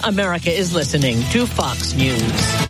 America is listening to Fox News.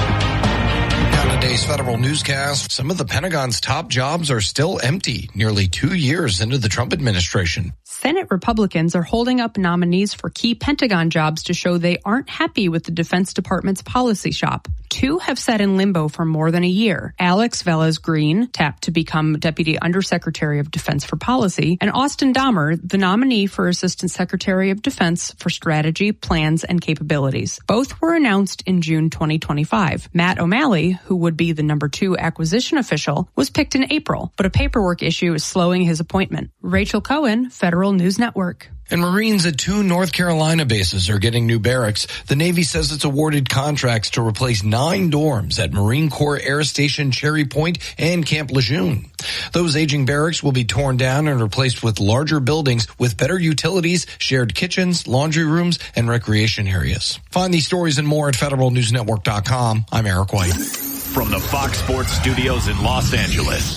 On today's federal newscast, some of the Pentagon's top jobs are still empty nearly 2 years into the Trump administration. Senate Republicans are holding up nominees for key Pentagon jobs to show they aren't happy with the Defense Department's policy shop. 2 have sat in limbo for more than a year. Alex Velez-Green, tapped to become Deputy Undersecretary of Defense for Policy, and Austin Dahmer, the nominee for Assistant Secretary of Defense for Strategy, Plans, and Capabilities. Both were announced in June 2025. Matt O'Malley, who would be the number 2 acquisition official, was picked in April, but a paperwork issue is slowing his appointment. Rachel Cohen, Federal News Network. And Marines at 2 North Carolina bases are getting new barracks. The Navy says it's awarded contracts to replace 9 dorms at Marine Corps Air Station Cherry Point and Camp Lejeune. Those aging barracks will be torn down and replaced with larger buildings with better utilities, shared kitchens, laundry rooms, and recreation areas. Find these stories and more at federalnewsnetwork.com. I'm Eric White. From the Fox Sports Studios in Los Angeles,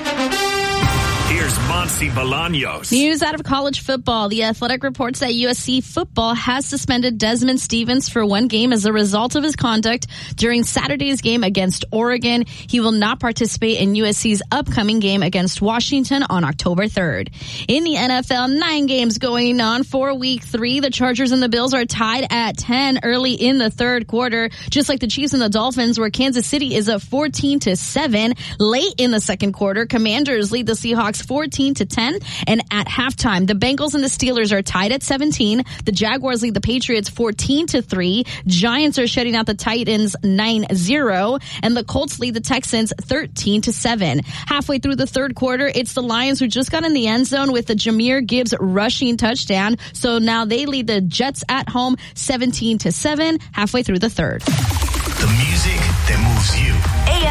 here's Monsi Bolaños. News out of college football. The Athletic reports that USC football has suspended Desmond Stevens for 1 game as a result of his conduct during Saturday's game against Oregon. He will not participate in USC's upcoming game against Washington on October 3rd. In the NFL, 9 games going on for week 3. The Chargers and the Bills are tied at 10 early in the third quarter, just like the Chiefs and the Dolphins, where Kansas City is up 14-7. Late in the second quarter, Commanders lead the Seahawks 14-10, and at halftime, the Bengals and the Steelers are tied at 17. The Jaguars lead the Patriots 14-3. Giants are shutting out the Titans 9-0, and the Colts lead the Texans 13-7. Halfway through the third quarter, it's the Lions who just got in the end zone with the Jahmyr Gibbs rushing touchdown. So now they lead the Jets at home 17-7. Halfway through the third. The music that moves you.